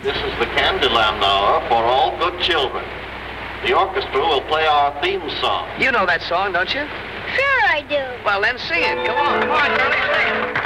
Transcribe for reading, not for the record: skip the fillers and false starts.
This is the Candyland Hour for all good children. The orchestra will play our theme song. You know that song, don't you? Sure I do. Well, then sing it. Come on, Curly, sing it.